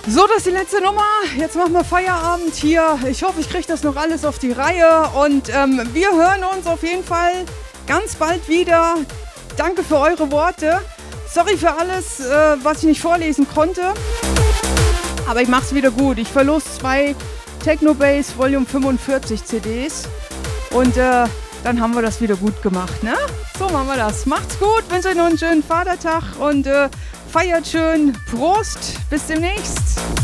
So, das ist die letzte Nummer. Jetzt machen wir Feierabend hier. Ich hoffe, ich kriege das noch alles auf die Reihe. Und wir hören uns auf jeden Fall ganz bald wieder. Danke für eure Worte. Sorry für alles, was ich nicht vorlesen konnte. Aber ich mache es wieder gut. Ich verlose 2 Technobase Volume 45 CDs. Und dann haben wir das wieder gut gemacht, ne? So machen wir das. Macht's gut. Wünsche euch noch einen schönen Vatertag und feiert schön. Prost. Bis demnächst.